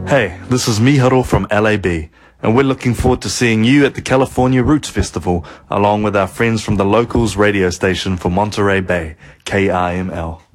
Hey, this is Miharo from LAB, and we're looking forward to seeing you at the California Roots Festival, along with our friends from the Locals radio station for Monterey Bay, KIML.